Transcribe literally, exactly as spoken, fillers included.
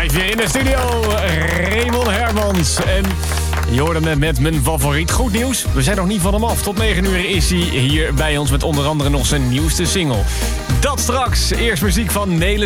Live hier in de studio, Raymond Hermans. En je hoorde hem met mijn favoriet. Goed nieuws, we zijn nog niet van hem af. Tot negen uur is hij hier bij ons met onder andere nog zijn nieuwste single. Dat straks, eerst muziek van Nele